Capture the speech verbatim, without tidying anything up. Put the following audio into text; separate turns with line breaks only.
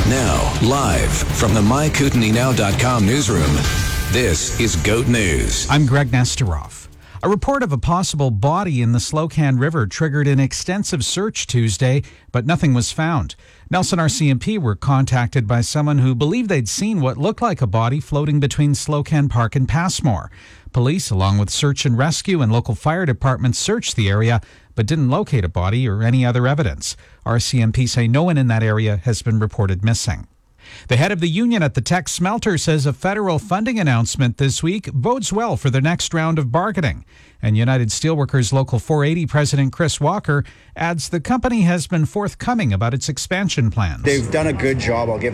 Now, live from the my kootenai now dot com newsroom, this is GOAT News.
I'm Greg Nesteroff. A report of a possible body in the Slocan River triggered an extensive search Tuesday, but nothing was found. Nelson R C M P were contacted by someone who believed they'd seen what looked like a body floating between Slocan Park and Passmore. Police, along with search and rescue and local fire departments, searched the area, but didn't locate a body or any other evidence. R C M P say no one in that area has been reported missing. The head of the union at the Teck Smelter says a federal funding announcement this week bodes well for the next round of bargaining. And United Steelworkers Local four eighty President Chris Walker adds the company has been forthcoming about its expansion plans.
They've done a good job. I'll give